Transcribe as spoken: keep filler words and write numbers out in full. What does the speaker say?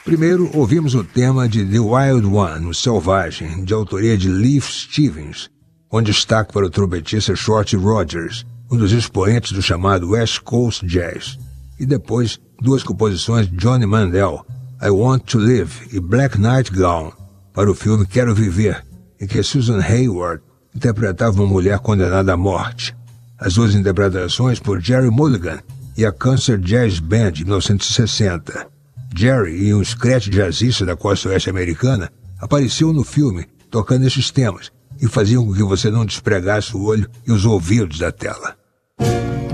Primeiro, ouvimos o tema de The Wild One, o Selvagem, de autoria de Leaf Stevens, com destaque para o trompetista Shorty Rogers, um dos expoentes do chamado West Coast Jazz. E depois, duas composições de Johnny Mandel, I Want to Live e Black Night Gown, para o filme Quero Viver, em que Susan Hayward interpretava uma mulher condenada à morte. As duas interpretações por Jerry Mulligan e a Cancer Jazz Band, de mil novecentos e sessenta. Jerry, e um scratch jazzista da costa oeste americana, apareceu no filme tocando esses temas e faziam com que você não despregasse o olho e os ouvidos da tela.